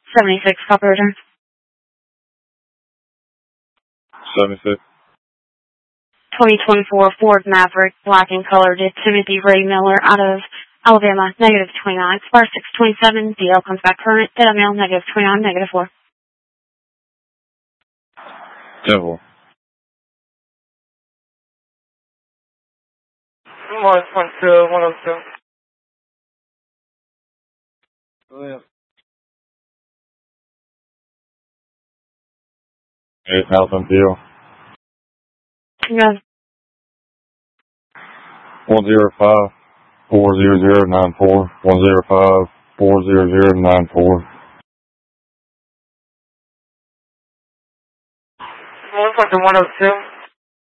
76, copy return. 76. 2024 Ford Maverick, black in color, to Timothy Ray Miller out of Alabama, -29. Expire 6/27. DL comes back current. Data mail, -29, -4. 10-4. 102. Yeah. 8,000 deal. Yes. 105 40094. 105 40094. 102.